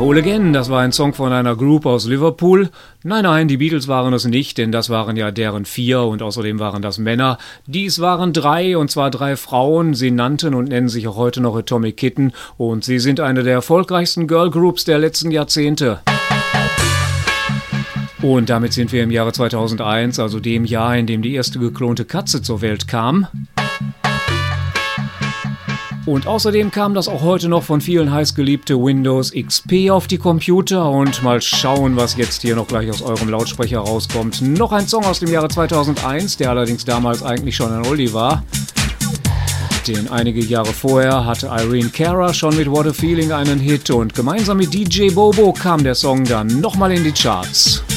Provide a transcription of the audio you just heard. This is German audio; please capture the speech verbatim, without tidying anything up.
Whole Again, das war ein Song von einer Group aus Liverpool. Nein, nein, die Beatles waren es nicht, denn das waren ja deren vier und außerdem waren das Männer. Dies waren drei, und zwar drei Frauen. Sie nannten und nennen sich auch heute noch Atomic Kitten und sie sind eine der erfolgreichsten Girlgroups der letzten Jahrzehnte. Und damit sind wir im Jahre zweitausendeins, also dem Jahr, in dem die erste geklonte Katze zur Welt kam. Und außerdem kam das auch heute noch von vielen heiß geliebte Windows X P auf die Computer. Und mal schauen, was jetzt hier noch gleich aus eurem Lautsprecher rauskommt. Noch ein Song aus dem Jahre zweitausendeins, der allerdings damals eigentlich schon ein Oldie war. Denn einige Jahre vorher hatte Irene Cara schon mit What a Feeling einen Hit. Und gemeinsam mit D J Bobo kam der Song dann nochmal in die Charts.